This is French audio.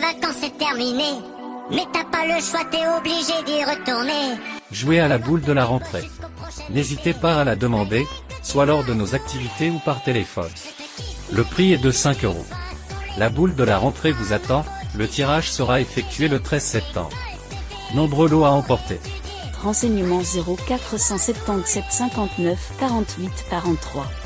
vacances c'est terminé. Mais t'as pas le choix, t'es obligé d'y retourner. Jouez à la boule de la rentrée. N'hésitez pas à la demander, soit lors de nos activités ou par téléphone. Le prix est de 5 €. La boule de la rentrée vous attend, le tirage sera effectué le 13 septembre. Nombreux lots à emporter. Renseignements 0477 59 48 43.